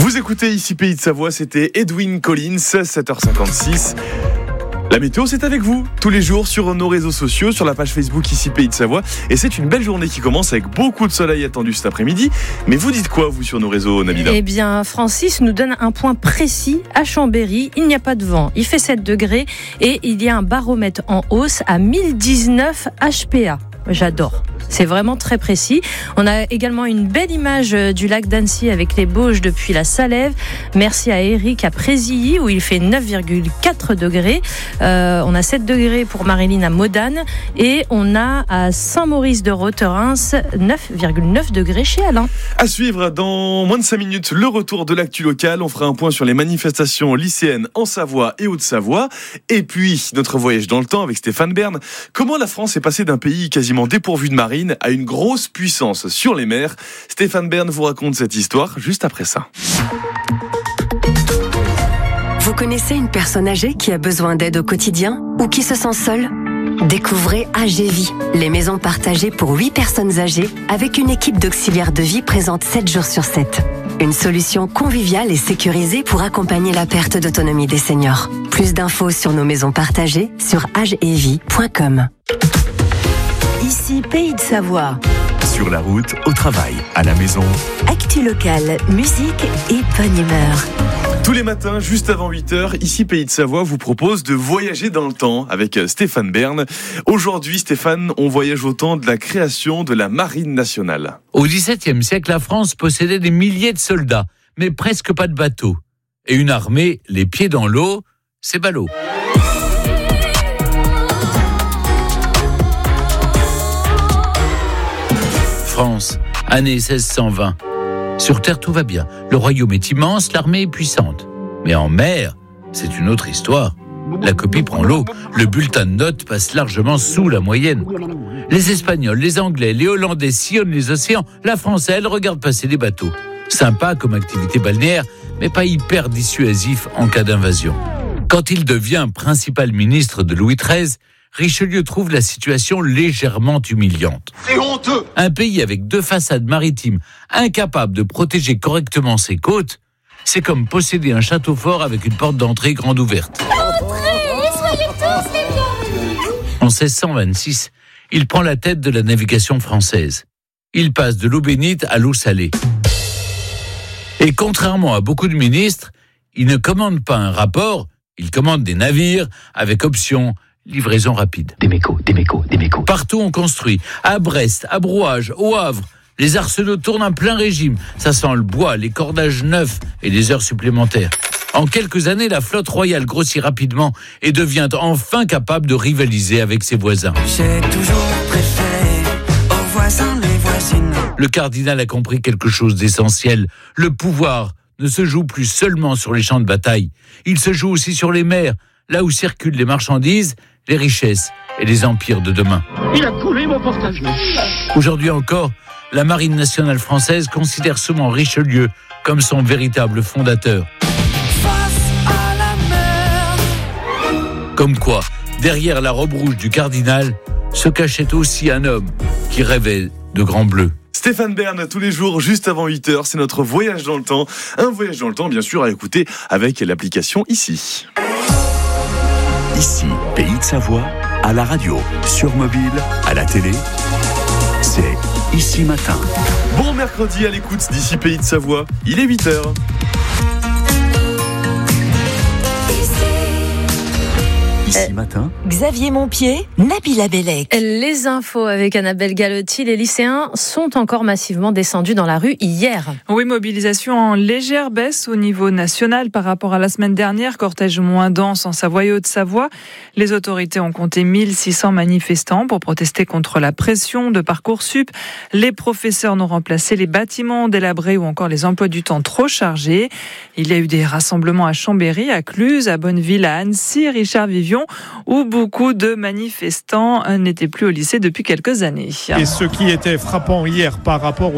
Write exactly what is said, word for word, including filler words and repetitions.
Vous écoutez ici Pays de Savoie, c'était Edwin Collins, sept heures cinquante-six. La météo, c'est avec vous, tous les jours sur nos réseaux sociaux, sur la page Facebook ici Pays de Savoie. Et c'est une belle journée qui commence avec beaucoup de soleil attendu cet après-midi. Mais vous dites quoi, vous, sur nos réseaux, Nabila ? Eh bien, Francis nous donne un point précis. À Chambéry, il n'y a pas de vent. Il fait sept degrés et il y a un baromètre en hausse à mille dix-neuf H P A. J'adore. C'est vraiment très précis. On a également une belle image du lac d'Annecy avec les Bauges depuis la Salève. Merci à Eric à Présilly où il fait neuf virgule quatre degrés. Euh, on a sept degrés pour Marilyn à Modane et on a à Saint-Maurice de Roterens neuf virgule neuf degrés chez Alain. À suivre dans moins de cinq minutes, le retour de l'actu locale. On fera un point sur les manifestations lycéennes en Savoie et Haute-Savoie. Et puis, notre voyage dans le temps avec Stéphane Bern. Comment la France est passée d'un pays quasiment dépourvu de marine à une grosse puissance sur les mers. Stéphane Bern vous raconte cette histoire juste après ça. Vous connaissez une personne âgée qui a besoin d'aide au quotidien ou qui se sent seule ? Découvrez Agévie, les maisons partagées pour huit personnes âgées avec une équipe d'auxiliaires de vie présente sept jours sur sept. Une solution conviviale et sécurisée pour accompagner la perte d'autonomie des seniors. Plus d'infos sur nos maisons partagées sur agevie point com. Ici Pays de Savoie. Sur la route, au travail, à la maison. Actu locale, musique et bonne humeur. Tous les matins, juste avant huit heures, ici Pays de Savoie vous propose de voyager dans le temps avec Stéphane Bern. Aujourd'hui, Stéphane, on voyage au temps de la création de la Marine nationale. Au dix-septième siècle, la France possédait des milliers de soldats, mais presque pas de bateaux. Et une armée, les pieds dans l'eau, c'est ballot. France, année seize cent vingt. Sur terre, tout va bien. Le royaume est immense, l'armée est puissante. Mais en mer, c'est une autre histoire. La copie prend l'eau. Le bulletin de notes passe largement sous la moyenne. Les Espagnols, les Anglais, les Hollandais sillonnent les océans. La France, elle, regarde passer les bateaux. Sympa comme activité balnéaire, mais pas hyper dissuasif en cas d'invasion. Quand il devient principal ministre de Louis treize, Richelieu trouve la situation légèrement humiliante. C'est honteux! Un pays avec deux façades maritimes, incapable de protéger correctement ses côtes, c'est comme posséder un château fort avec une porte d'entrée grande ouverte. Entrez, soyez tous les bienvenus! En seize cent vingt-six, il prend la tête de la navigation française. Il passe de l'eau bénite à l'eau salée. Et contrairement à beaucoup de ministres, il ne commande pas un rapport, il commande des navires avec option livraison rapide. Des mécos, des mécos, des mécos. Partout on construit. À Brest, à Brouage, au Havre, les arsenaux tournent en plein régime. Ça sent le bois, les cordages neufs et les heures supplémentaires. En quelques années, la flotte royale grossit rapidement et devient enfin capable de rivaliser avec ses voisins. J'ai toujours préféré aux voisins les voisines. Le cardinal a compris quelque chose d'essentiel. Le pouvoir ne se joue plus seulement sur les champs de bataille. Il se joue aussi sur les mers, là où circulent les marchandises, les richesses et les empires de demain. Il a coulé mon portage. Aujourd'hui encore, la Marine nationale française considère souvent Richelieu comme son véritable fondateur. Face à la mer. Comme quoi, derrière la robe rouge du cardinal, se cachait aussi un homme qui rêvait de grand bleu. Stéphane Bern, tous les jours, juste avant huit heures, c'est notre voyage dans le temps. Un voyage dans le temps, bien sûr, à écouter avec l'application ici. Ici, Pays de Savoie, à la radio, sur mobile, à la télé, c'est Ici Matin. Bon mercredi à l'écoute d'ici Pays de Savoie, il est huit heures. Ici Matin. Xavier Montpied, Nabila Bellec. Les infos avec Annabelle Galotti. Les lycéens sont encore massivement descendus dans la rue hier. Oui, mobilisation en légère baisse au niveau national par rapport à la semaine dernière. Cortège moins dense en Savoie et Haute-Savoie. Les autorités ont compté mille six cents manifestants pour protester contre la pression de Parcoursup. Les professeurs n'ont remplacé les bâtiments délabrés ou encore les emplois du temps trop chargés. Il y a eu des rassemblements à Chambéry, à Cluse, à Bonneville, à Annecy, Richard Vivion, où beaucoup de manifestants n'étaient plus au lycée depuis quelques années. Et ce qui était frappant hier par rapport